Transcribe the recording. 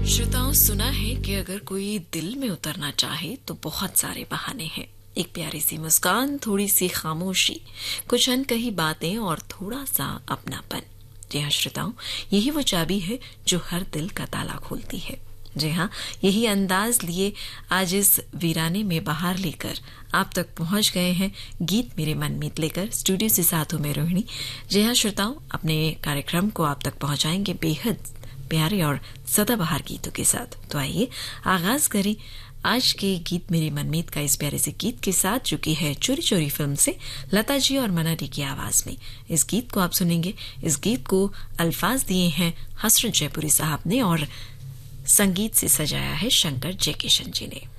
श्रोताओं, सुना है कि अगर कोई दिल में उतरना चाहे तो बहुत सारे बहाने हैं। एक प्यारी सी मुस्कान, थोड़ी सी खामोशी, कुछ अनकही बातें और थोड़ा सा अपनापन। जी हाँ श्रोताओं, यही वो चाबी है जो हर दिल का ताला खोलती है। जी हाँ, यही अंदाज लिए आज इस वीराने में बहार लेकर आप तक पहुंच गए हैं गीत मेरे मनमीत लेकर। स्टूडियो से साथ हूं मैं रोहिणी। जी हाँ श्रोताओं, अपने कार्यक्रम को आप तक पहुंचाएंगे बेहद प्यारे और सदाबहार गीतों के साथ। तो आइए आगाज करें आज के गीत मेरे मनमीत का इस प्यारे से गीत के साथ, जो कि है चोरी चोरी फिल्म से लता जी और मना डी की आवाज में। इस गीत को आप सुनेंगे। इस गीत को अल्फाज दिए हैं हसरत जयपुरी साहब ने और संगीत से सजाया है शंकर जयकिशन जी ने।